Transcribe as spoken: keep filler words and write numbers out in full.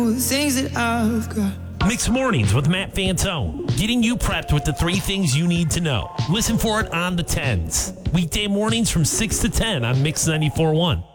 things that I've got. Mixed Mornings with Matt Fantone, getting you prepped with the three things you need to know. Listen for it on the tens. Weekday mornings from six to ten on Mix ninety-four point one.